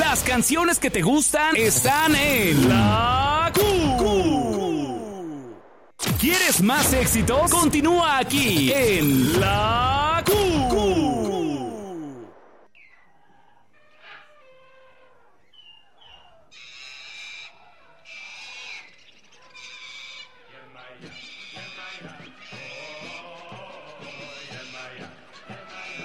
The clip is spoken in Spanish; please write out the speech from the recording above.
Las canciones que te gustan están en La Q. ¿Quieres más éxitos? Continúa aquí en La Q.